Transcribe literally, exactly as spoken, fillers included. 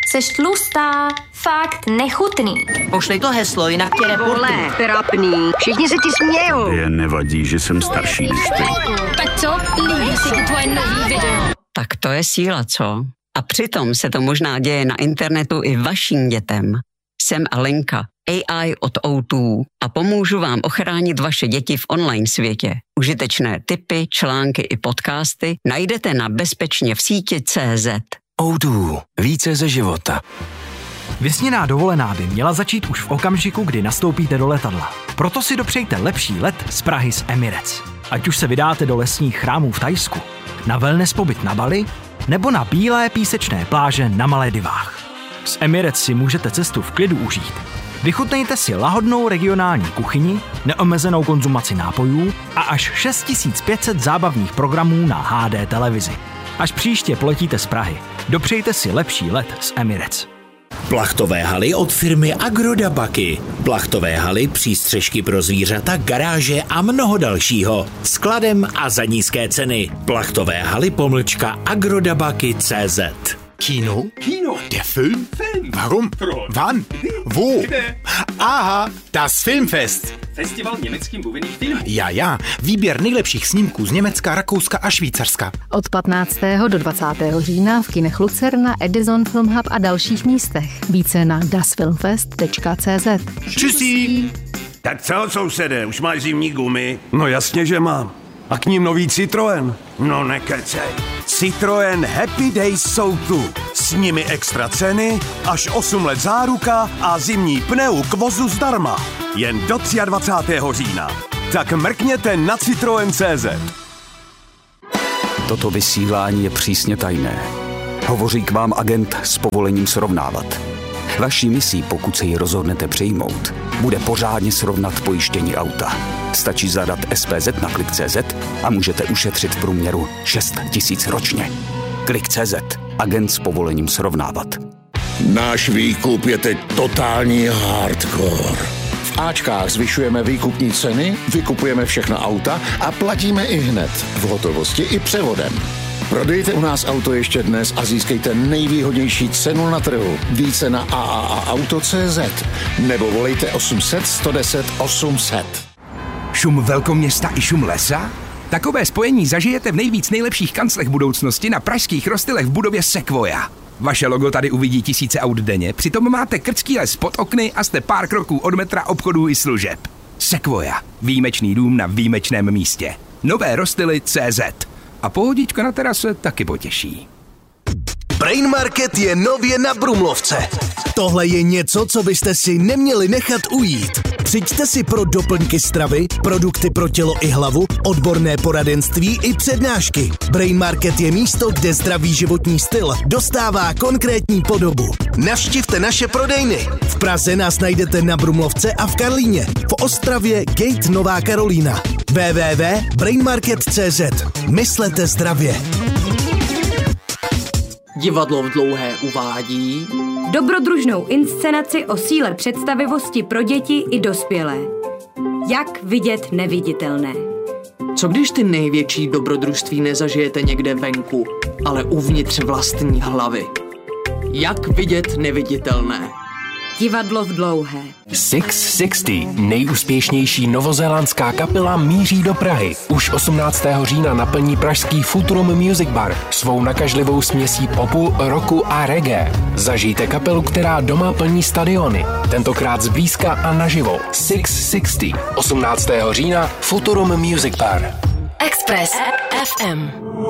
Seš tlustá. Fakt nechutný. Pošli to heslo, jinak tě reportuju. Vole, trapný. Všichni se ti smějou. Jen nevadí, že jsem starší než ty. Tak co? Líbí se ti tvoje nový video? Tak to je síla, co? A přitom se to možná děje na internetu i vašim dětem. Jsem Alenka, A I od O dva a pomůžu vám ochránit vaše děti v online světě. Užitečné tipy, články i podcasty najdete na bezpečně v síti tečka cé zet. O dva. Více ze života. Vysněná dovolená by měla začít už v okamžiku, kdy nastoupíte do letadla. Proto si dopřejte lepší let z Prahy z Emirates. Ať už se vydáte do lesních chrámů v Thajsku, na wellness pobyt na Bali, nebo na bílé písečné pláže na Maledivách. S Emirates si můžete cestu v klidu užít. Vychutnejte si lahodnou regionální kuchyni, neomezenou konzumaci nápojů a až šest tisíc pět set zábavních programů na H D televizi. Až příště poletíte z Prahy, dopřejte si lepší let s Emirates. Plachtové haly od firmy Agrodabaky. Plachtové haly, přístřežky pro zvířata, garáže a mnoho dalšího. Skladem a za nízké ceny. Plachtové haly pomlčka agrodabaky tečka cé zet. Kino? Kino. Der Film? Film. Warum? Wann? Wo? Kde? Aha, das Filmfest. Festival německým mluvených filmů. Ja, ja. Výběr nejlepších snímků z Německa, Rakouska a Švýcarska. Od patnáctého do dvacátého října v kinech Lucerna, Edison Film Hub a dalších místech. Více na das filmfest tečka cé zet. Tschüssi. Tak co, sousede, už máš zimní gumy? No jasně, že mám. A k ním nový Citroën? No nekecej. Citroën Happy Days jsou tu. S nimi extra ceny, až osm let záruka a zimní pneu k vozu zdarma. Jen do dvacátého třetího října. Tak mrkněte na citroen tečka cé zet. Toto vysílání je přísně tajné. Hovoří k vám agent s povolením srovnávat. Vaší misí, pokud se ji rozhodnete přijmout, bude pořádně srovnat pojištění auta. Stačí zadat S P Z na klik tečka cé zet a můžete ušetřit v průměru šest tisíc ročně. klik tečka cé zet. Agent s povolením srovnávat. Náš výkup je teď totální hardcore. V Ačkách zvyšujeme výkupní ceny, vykupujeme všechna auta a platíme i hned, v hotovosti i převodem. Prodejte u nás auto ještě dnes a získejte nejvýhodnější cenu na trhu. Více na a a a auto tečka cé zet nebo volejte osm set, sto deset, osm set. Šum velkoměsta i šum lesa? Takové spojení zažijete v nejvíc nejlepších kanclech budoucnosti na pražských Rostylech v budově Sequoia. Vaše logo tady uvidí tisíce aut denně, přitom máte krtský les pod okny a jste pár kroků od metra, obchodů i služeb. Sequoia. Výjimečný dům na výjimečném místě. Nové Rostily tečka cé zet. A pohodička na terase taky potěší. Brain Market je nově na Brumlovce. Tohle je něco, co byste si neměli nechat ujít. Přijďte si pro doplňky stravy, produkty pro tělo i hlavu, odborné poradenství i přednášky. Brain Market je místo, kde zdravý životní styl dostává konkrétní podobu. Navštivte naše prodejny. V Praze nás najdete na Brumlovce a v Karlíně. V Ostravě Gate Nová Karolína. w w w tečka brain market tečka cé zet. Myslete zdravě. Divadlo v Dlouhé uvádí dobrodružnou inscenaci o síle představivosti pro děti i dospělé. Jak vidět neviditelné. Co když ty největší dobrodružství nezažijete někde venku, ale uvnitř vlastní hlavy? Jak vidět neviditelné? Divadlo v Dlouhé. šest set šedesát, nejúspěšnější novozélandská kapela, míří do Prahy. Už osmnáctého října naplní pražský Futurum Music Bar svou nakažlivou směsí popu, rocku a reggae. Zažijte kapelu, která doma plní stadiony. Tentokrát zblízka a naživo. šest set šedesát, osmnáctého října Futurum Music Bar. Express F M.